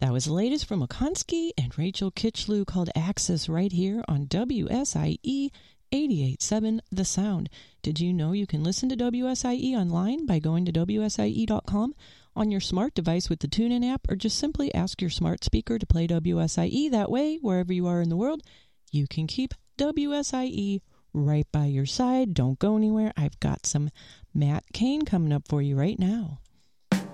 That was the latest from Okonski and Rachel Kitchlew called Axis right here on WSIE 88.7 The Sound. Did you know you can listen to WSIE online by going to WSIE.com on your smart device with the TuneIn app, or just simply ask your smart speaker to play WSIE? That way, wherever you are in the world, you can keep WSIE right by your side. Don't go anywhere. I've got some Matt Cain coming up for you right now.